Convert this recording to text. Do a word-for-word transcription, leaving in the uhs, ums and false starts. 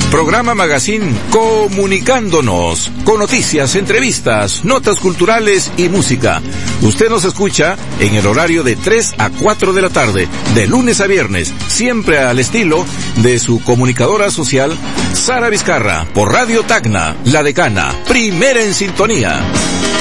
Programa Magazine Comunicándonos, con noticias, entrevistas, notas culturales y música. Usted nos escucha en el horario de tres a cuatro de la tarde, de lunes a viernes, siempre al estilo de su comunicadora social, Sara Vizcarra, por Radio Tacna, La Decana, primera en sintonía.